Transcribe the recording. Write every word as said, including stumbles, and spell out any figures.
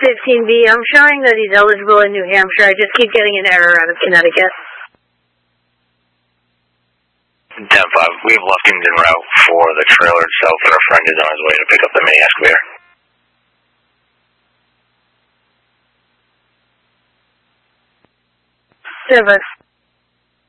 fifteen B, I'm showing that he's eligible in New Hampshire. I just keep getting an error out of Connecticut. ten five, we have left en route for the trailer itself, and our friend is on his way to pick up the mini excavator. Service.